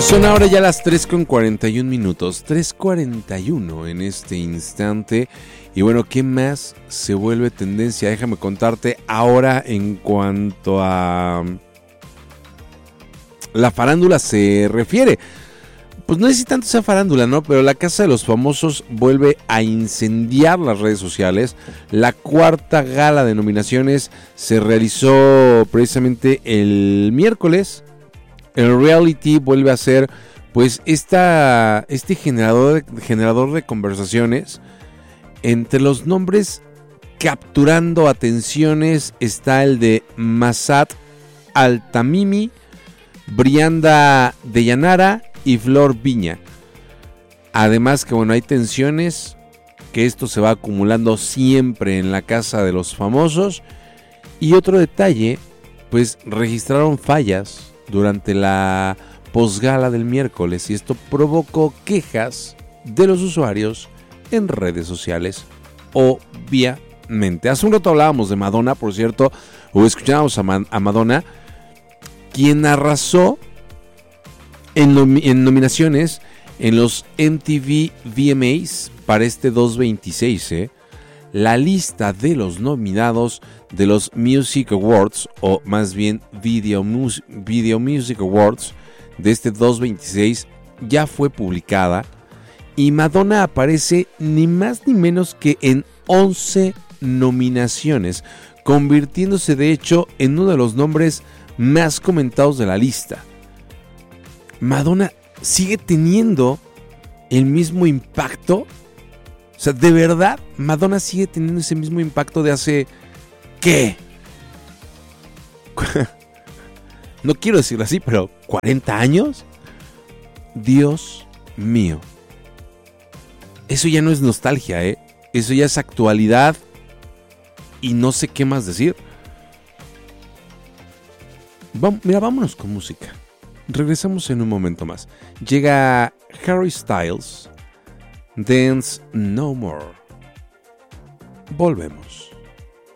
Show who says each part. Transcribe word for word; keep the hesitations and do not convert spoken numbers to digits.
Speaker 1: Son ahora ya las tres con cuarenta y un minutos, tres cuarenta y uno en este instante. Y bueno, ¿qué más se vuelve tendencia? Déjame contarte ahora en cuanto a la farándula se refiere. Pues no sé si tanto sea farándula, ¿no? Pero la Casa de los Famosos vuelve a incendiar las redes sociales. La cuarta gala de nominaciones se realizó precisamente el miércoles. El reality vuelve a ser, pues, esta, este generador, generador de conversaciones. Entre los nombres capturando atenciones está el de Massad Altamimi, Brianda Deyanara y Flor Viña. Además que, bueno, hay tensiones, que esto se va acumulando siempre en la Casa de los Famosos. Y otro detalle, pues registraron fallas durante la posgala del miércoles y esto provocó quejas de los usuarios en redes sociales, obviamente. Hace un rato hablábamos de Madonna, por cierto, o escuchábamos a, Ma- a Madonna, quien arrasó en, nom- en nominaciones en los M T V V M As para este dos veintiséis, ¿eh? La lista de los nominados de los Music Awards, o más bien Video, Mus- Video Music Awards de este dos veintiséis, ya fue publicada y Madonna aparece ni más ni menos que en once nominaciones, convirtiéndose de hecho en uno de los nombres más comentados de la lista. Madonna sigue teniendo el mismo impacto. O sea, de verdad, Madonna sigue teniendo ese mismo impacto de hace... ¿qué? No quiero decirlo así, pero ¿cuarenta años? Dios mío. Eso ya no es nostalgia, ¿eh? Eso ya es actualidad y no sé qué más decir. Vam- Mira, vámonos con música. Regresamos en un momento más. Llega Harry Styles, Dance No More. Volvemos.